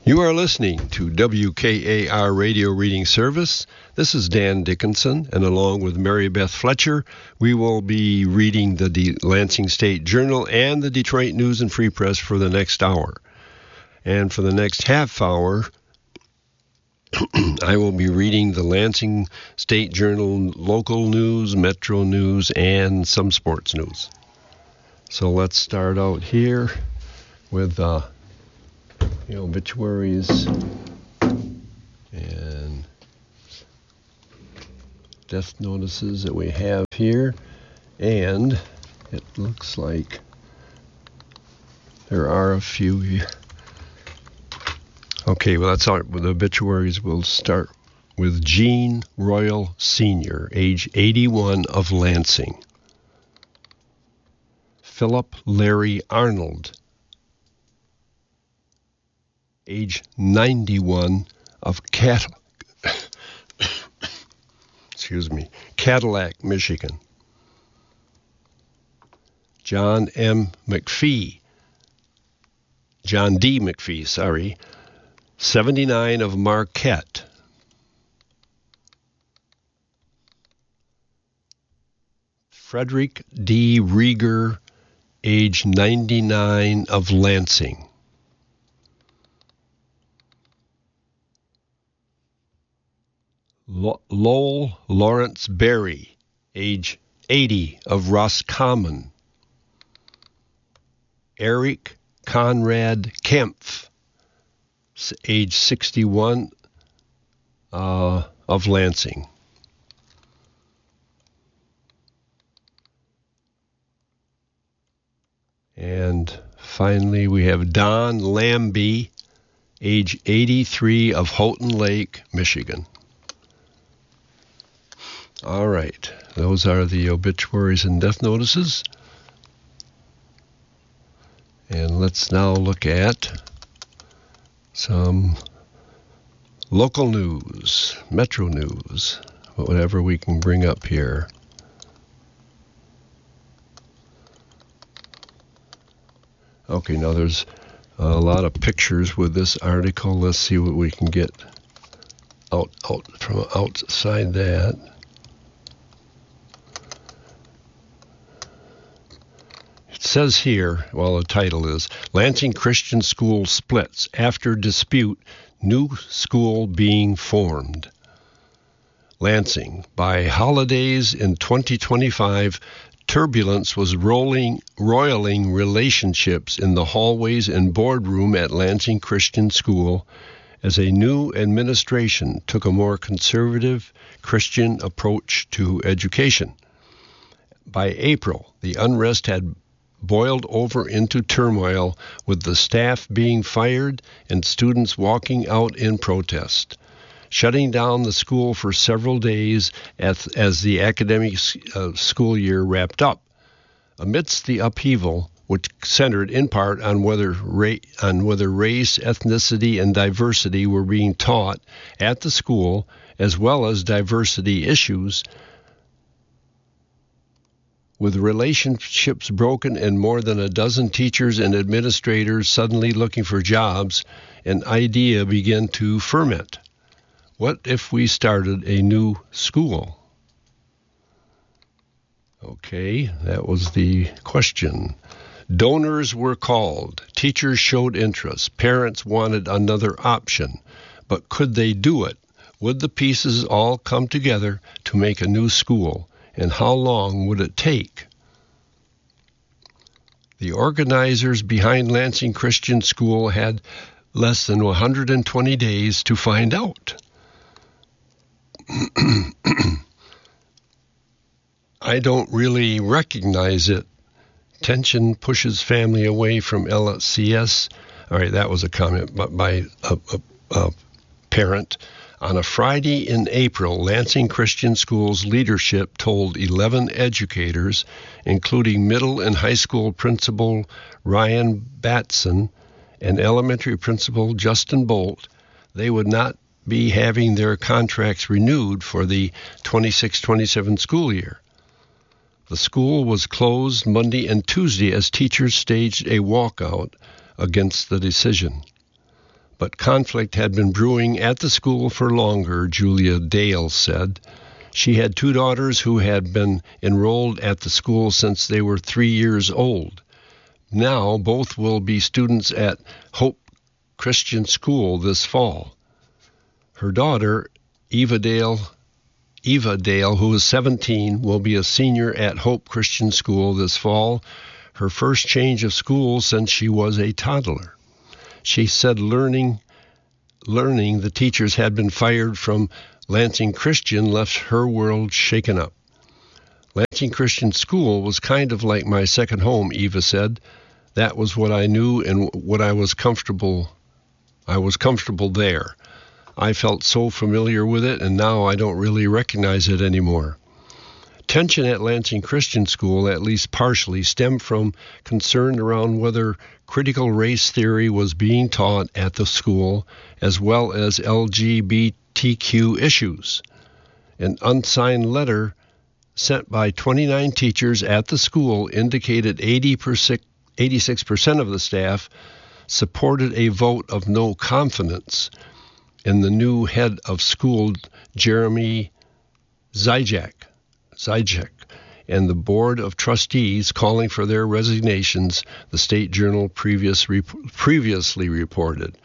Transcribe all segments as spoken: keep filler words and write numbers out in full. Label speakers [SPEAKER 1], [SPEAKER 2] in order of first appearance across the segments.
[SPEAKER 1] You are listening to W K A R Radio Reading Service. This is Dan Dickinson, and along with Mary Beth Fletcher, we will be reading the De- Lansing State Journal and the Detroit News and Free Press for the next hour. And for the next half hour, I will be reading the Lansing State Journal local news, Metro news, and some sports news. So let's start out here with uh, you know, obituaries and death notices that we have here. And it looks like there are a few here. Okay, well, that's our, with the obituaries. We'll start with Gene Royal Senior, age eighty-one, of Lansing. Philip Larry Arnold, age ninety-one, of Cat- excuse me, Cadillac, Michigan. John M. McPhee, John D. McPhee, sorry, seventy-nine, of Marquette. Frederick D. Rieger, age ninety-nine, of Lansing. Lo- Lowell Lawrence Berry, age eighty, of Roscommon. Eric Conrad Kempf, age sixty-one, uh, of Lansing. And finally, we have Don Lambie, age eighty-three, of Houghton Lake, Michigan. All right, those are the obituaries and death notices. And let's now look at some local news, Metro news, whatever we can bring up here. Okay, now there's a lot of pictures with this article. Let's see what we can get out, out from outside that. It says here, well, the title is, Lansing Christian School Splits After Dispute, New School Being Formed. Lansing, by holidays in twenty twenty-five, turbulence was rolling, roiling relationships in the hallways and boardroom at Lansing Christian School as a new administration took a more conservative Christian approach to education. By April, the unrest had boiled over into turmoil, with the staff being fired and students walking out in protest, shutting down the school for several days as, as the academic uh, school year wrapped up. Amidst the upheaval, which centered in part on whether ra- on whether race, ethnicity, and diversity were being taught at the school, as well as diversity issues, with relationships broken and more than a dozen teachers and administrators suddenly looking for jobs, an idea began to ferment. What if we started a new school? Okay, that was the question. Donors were called. Teachers showed interest. Parents wanted another option. But could they do it? Would the pieces all come together to make a new school? And how long would it take? The organizers behind Lansing Christian School had less than one hundred twenty days to find out. I don't really recognize it. Tension pushes family away from L S C S. All right, that was a comment by a, a, a parent. On a Friday in April, Lansing Christian School's leadership told eleven educators, including middle and high school principal Ryan Batson and elementary principal Justin Bolt, they would not be having their contracts renewed for the twenty-six twenty-seven school year. The school was closed Monday and Tuesday as teachers staged a walkout against the decision. But conflict had been brewing at the school for longer, Julia Dale said. She had two daughters who had been enrolled at the school since they were three years old. Now both will be students at Hope Christian School this fall. Her daughter, Eva Dale, Eva Dale, who is seventeen, will be a senior at Hope Christian School this fall, her first change of school since she was a toddler. She said learning, learning the teachers had been fired from Lansing Christian left her world shaken up. Lansing Christian School was kind of like my second home, Eva said. That was what I knew and what I was comfortable. I was comfortable there. I felt so familiar with it, and now I don't really recognize it anymore. Tension at Lansing Christian School, at least partially, stemmed from concern around whether critical race theory was being taught at the school, as well as L G B T Q issues. An unsigned letter sent by twenty-nine teachers at the school indicated eighty-six percent of the staff supported a vote of no confidence in the new head of school, Jeremy Zajac, Zajac, and the board of trustees calling for their resignations, the State Journal previous, previously reported.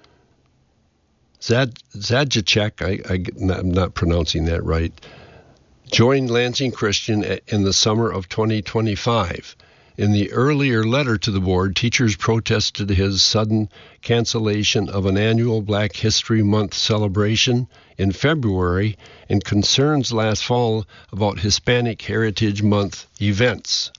[SPEAKER 1] Zad, Zajac, I, I, I'm not pronouncing that right, joined Lansing Christian in the summer of twenty twenty-five. In the earlier letter to the board, teachers protested his sudden cancellation of an annual Black History Month celebration in February and concerns last fall about Hispanic Heritage Month events.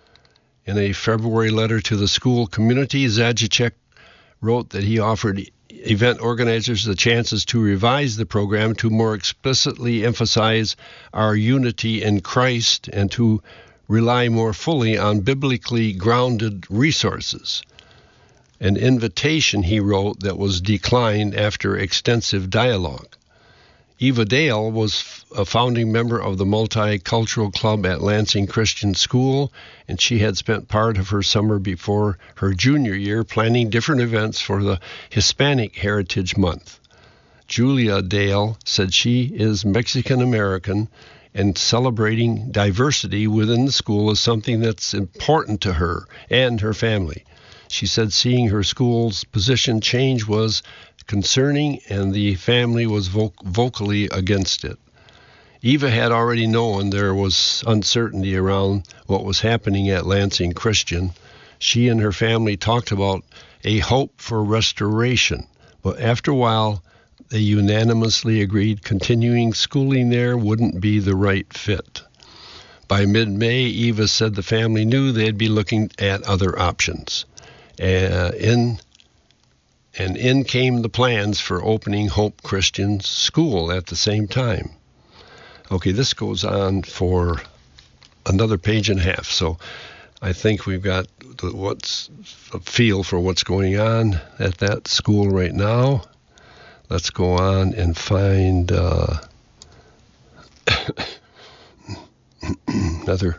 [SPEAKER 1] In a February letter to the school community, Zajac wrote that he offered event organizers the chances to revise the program to more explicitly emphasize our unity in Christ and to rely more fully on biblically grounded resources. An invitation, he wrote, that was declined after extensive dialogue. Eva Dale was a founding member of the Multicultural Club at Lansing Christian School, and she had spent part of her summer before her junior year planning different events for the Hispanic Heritage Month. Julia Dale said she is Mexican-American, and celebrating diversity within the school is something that's important to her and her family. She said seeing her school's position change was concerning, and the family was vo- vocally against it. Eva had already known there was uncertainty around what was happening at Lansing Christian. She and her family talked about a hope for restoration, but after a while, they unanimously agreed continuing schooling there wouldn't be the right fit. By mid-May, Eva said the family knew they'd be looking at other options. Uh, in, and in came the plans for opening Hope Christian School at the same time. Okay, this goes on for another page and a half, so I think we've got the, what's a feel for what's going on at that school right now. Let's go on and find uh, another,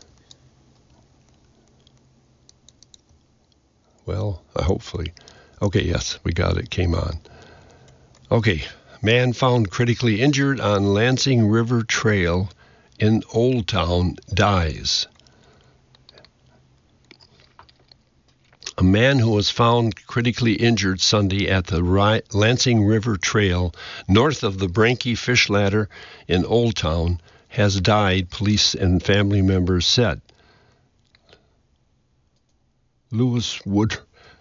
[SPEAKER 1] well, uh, hopefully. Okay, yes, we got it, came on. Okay, man found critically injured on Lansing River Trail in Old Town dies. A man who was found critically injured Sunday at the Lansing River Trail north of the Branky Fish Ladder in Old Town has died, police and family members said. Lewis Wood.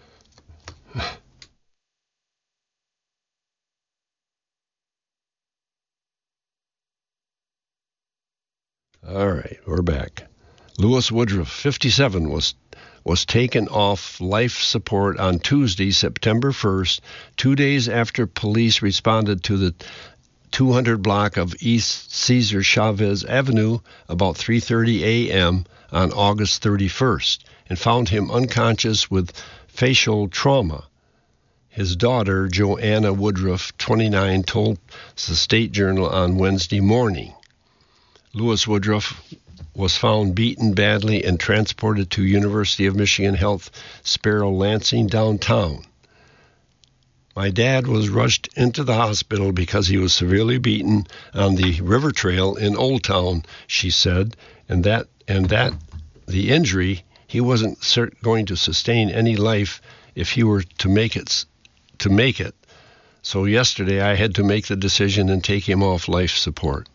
[SPEAKER 1] All right, we're back. Lewis Woodruff, fifty-seven, was was taken off life support on Tuesday, September first, two days after police responded to the two hundred block of East Cesar Chavez Avenue about three thirty a.m. on August thirty-first and found him unconscious with facial trauma. His daughter, Joanna Woodruff, twenty-nine, told the State Journal on Wednesday morning. Lewis Woodruff was found beaten badly and transported to University of Michigan Health Sparrow Lansing downtown. My dad was rushed into the hospital because he was severely beaten on the river trail in Old Town, she said, and that and that the injury, he wasn't cert- going to sustain any life if he were to make it to make it. So yesterday I had to make the decision and take him off life support.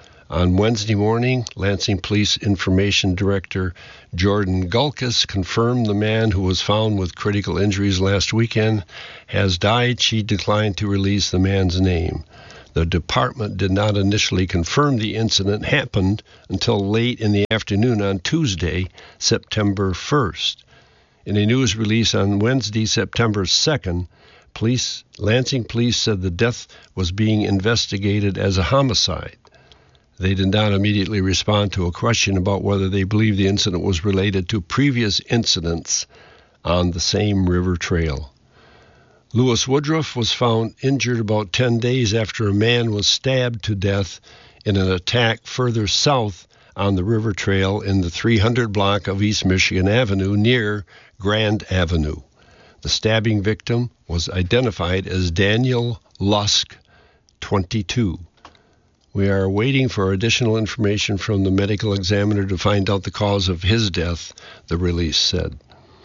[SPEAKER 1] On Wednesday morning, Lansing Police Information Director Jordan Gulkis confirmed the man who was found with critical injuries last weekend has died. She declined to release the man's name. The department did not initially confirm the incident happened until late in the afternoon on Tuesday, September first. In a news release on Wednesday, September second, police, Lansing police said the death was being investigated as a homicide. They did not immediately respond to a question about whether they believe the incident was related to previous incidents on the same river trail. Lewis Woodruff was found injured about ten days after a man was stabbed to death in an attack further south on the river trail in the three hundred block of East Michigan Avenue near Grand Avenue. The stabbing victim was identified as Daniel Lusk, twenty-two. We are waiting for additional information from the medical examiner to find out the cause of his death, the release said.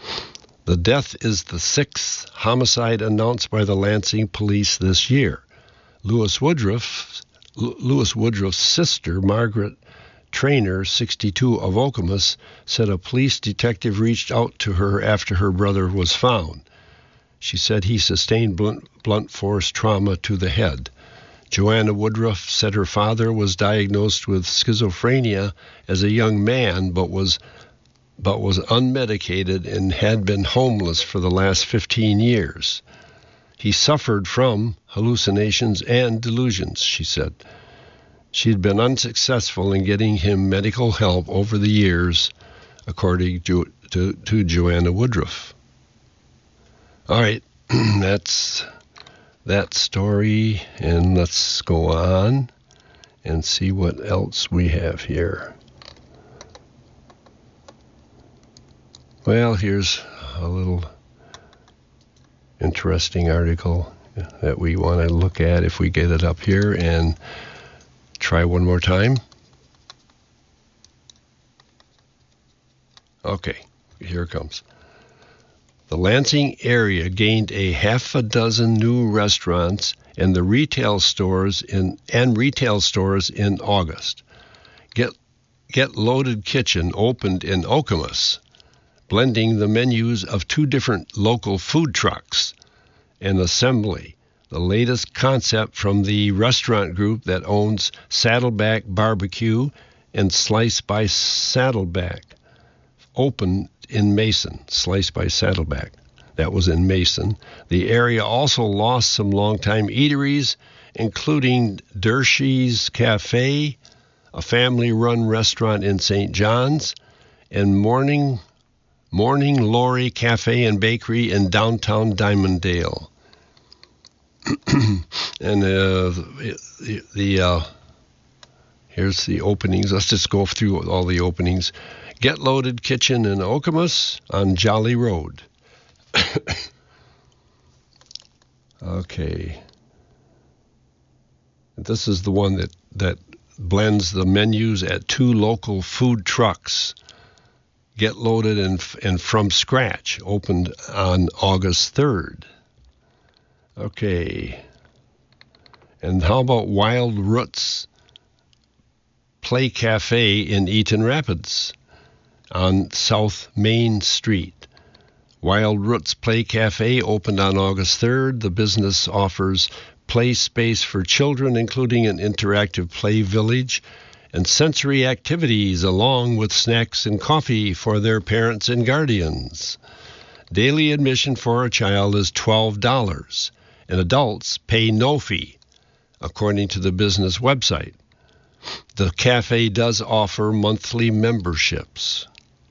[SPEAKER 1] The death is the sixth homicide announced by the Lansing police this year. Lewis Woodruff, Lewis Woodruff's sister, Margaret Trainer, sixty-two, of Okemos, said a police detective reached out to her after her brother was found. She said he sustained blunt, blunt force trauma to the head. Joanna Woodruff said her father was diagnosed with schizophrenia as a young man, but was but was unmedicated and had been homeless for the last fifteen years. He suffered from hallucinations and delusions, she said. She had been unsuccessful in getting him medical help over the years, according to, to, to Joanna Woodruff. All right, that's that story, and let's go on and see what else we have here. Well, here's a little interesting article that we want to look at if we get it up here and try one more time. Okay, here it comes. The Lansing area gained a half a dozen new restaurants and the retail stores in and retail stores in August. Get Get Loaded Kitchen opened in Okemos, blending the menus of two different local food trucks and Assembly, the latest concept from the restaurant group that owns Saddleback Barbecue and Slice by Saddleback, opened in Mason. Slice by Saddleback. That was in Mason. The area also lost some longtime eateries, including Dershey's Cafe, a family-run restaurant in Saint John's, and Morning Morning Glory Cafe and Bakery in downtown Diamonddale. and uh, the, the uh, here's the openings. Let's just go through all the openings. Get Loaded Kitchen in Okemos on Jolly Road. Okay. This is the one that, that blends the menus at two local food trucks. Get Loaded and, and From Scratch opened on August third. Okay. And how about Wild Roots Play Cafe in Eaton Rapids on South Main Street? Wild Roots Play Cafe opened on August third. The business offers play space for children, including an interactive play village and sensory activities, along with snacks and coffee for their parents and guardians. Daily admission for a child is twelve dollars, and adults pay no fee, according to the business website. The cafe does offer monthly memberships.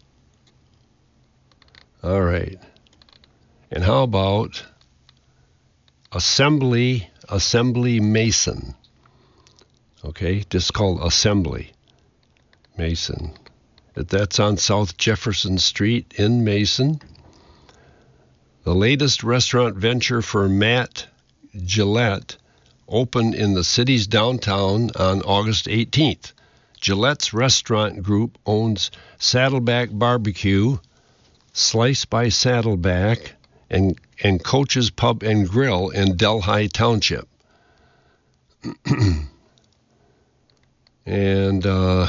[SPEAKER 1] All right. And how about Assembly, Assembly Mason? Okay, just called Assembly Mason. That's on South Jefferson Street in Mason. The latest restaurant venture for Matt Gillette opened in the city's downtown on August eighteenth. Gillette's restaurant group owns Saddleback Barbecue, Slice by Saddleback, and, and Coach's Pub and Grill in Delhi Township. and, uh,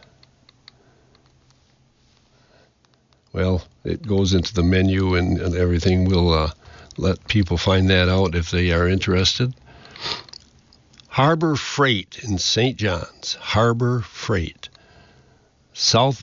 [SPEAKER 1] well, it goes into the menu and, and everything. We'll uh, let people find that out if they are interested. Harbor Freight in Saint John's. Harbor Freight. South